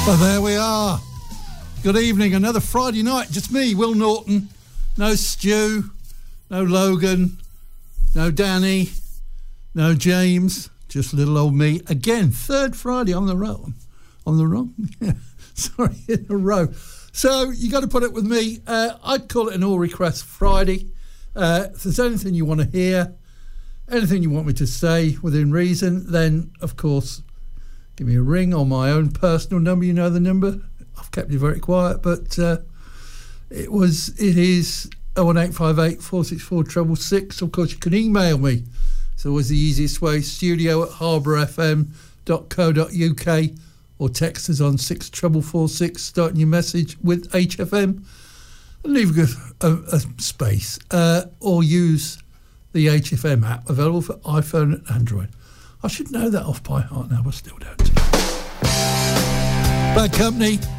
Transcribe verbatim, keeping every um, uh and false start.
Well, there we are. Good evening. Another Friday night. Just me, Will Norton. No Stu. No Logan. No Danny. No James. Just little old me. Again, third Friday on the row. On the row? Sorry, in a row. So you got to put it with me. Uh, I'd call it an all request Friday. Uh, if there's anything you want to hear, anything you want me to say within reason, then, of course, give me a ring on my own personal number. You know the number. I've kept you very quiet, but uh, it was, it is oh one eight five eight, four six four, six six six. Of course, you can email me. It's always the easiest way. Studio at harbour f m dot co dot u k or text us on six four four six, starting your message with H F M and leave a, a, a space. Uh, or use the H F M app available for iPhone and Android. I should know that off by heart now, but still don't. Bad Company.